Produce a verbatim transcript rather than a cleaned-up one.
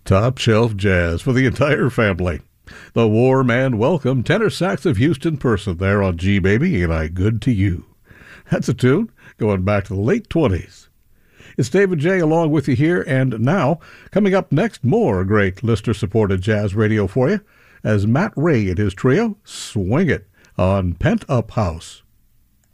Top shelf jazz for the entire family. The warm and welcome tenor sax of Houston Person there on G Baby, Ain't I Good to You? That's a tune going back to the late twenties. It's David J. along with you here, and now, coming up next, more great listener-supported jazz radio for you, as Matt Ray and his trio swing it on Pent Up House.